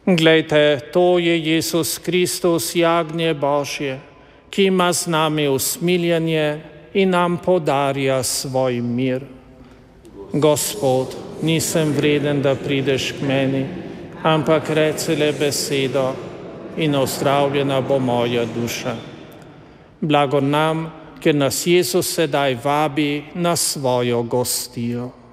Glejte, to je Jezus Kristus, jagnje Božje, ki ima z nami usmiljenje in nam podarja svoj mir. Gospod, nisem vreden, da prideš k meni, ampak reci le besedo in ozdravljena bo moja duša. Blago nam, ker nas Jezus sedaj vabi na svojo gostijo.